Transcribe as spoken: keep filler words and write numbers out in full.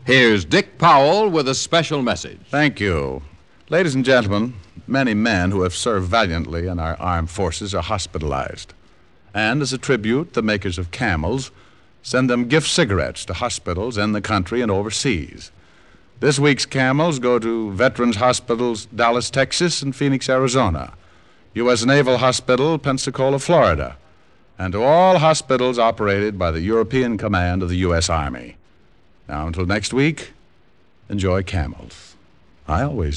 Here's Dick Powell with a special message. Thank you. Ladies and gentlemen, many men who have served valiantly in our armed forces are hospitalized. And as a tribute, the makers of Camels send them gift cigarettes to hospitals in the country and overseas. This week's Camels go to Veterans Hospitals, Dallas, Texas, and Phoenix, Arizona, U S Naval Hospital, Pensacola, Florida, and to all hospitals operated by the European Command of the U S Army. Now, until next week, enjoy Camels. I always